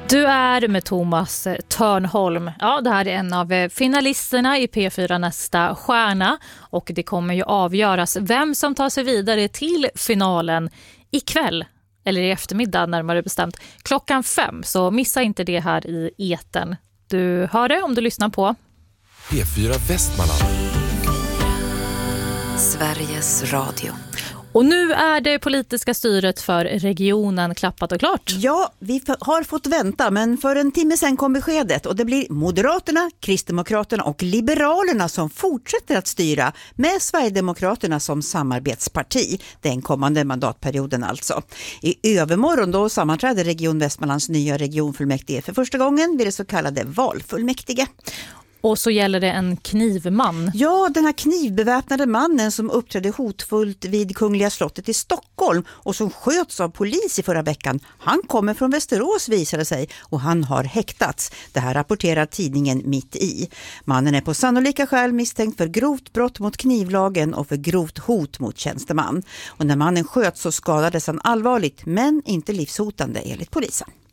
Du är med Thomas Törnholm. Ja, det här är en av finalisterna i P4 Nästa stjärna och det kommer ju avgöras vem som tar sig vidare till finalen ikväll, eller i eftermiddag närmare bestämt, 5:00. Så missa inte det här i etern. Du hör det om du lyssnar på P4 Västmanland. Sveriges Radio. Och nu är det politiska styret för regionen klappat och klart. Ja, vi har fått vänta, men för en timme sedan kom beskedet och det blir Moderaterna, Kristdemokraterna och Liberalerna som fortsätter att styra med Sverigedemokraterna som samarbetsparti den kommande mandatperioden alltså. I övermorgon då sammanträder Region Västmanlands nya regionfullmäktige för första gången vid det så kallade valfullmäktige. Och så gäller det en knivman. Ja, den här knivbeväpnade mannen som uppträdde hotfullt vid Kungliga slottet i Stockholm och som sköts av polis i förra veckan. Han kommer från Västerås visade sig och han har häktats. Det här rapporterar tidningen Mitt i. Mannen är på sannolika skäl misstänkt för grovt brott mot knivlagen och för grovt hot mot tjänsteman. Och när mannen sköts så skadades han allvarligt men inte livshotande enligt polisen.